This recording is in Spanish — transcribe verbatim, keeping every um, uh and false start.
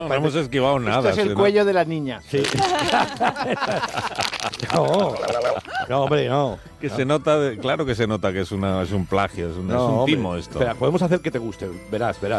No hemos esquivado nada. Esto es el ¿no? cuello de la niña. Sí. No, no, hombre, no. Que no. se nota, de, claro que se nota que es, una, es un plagio, es un, No, es un hombre. timo esto. Espera, podemos hacer que te guste, verás, verás.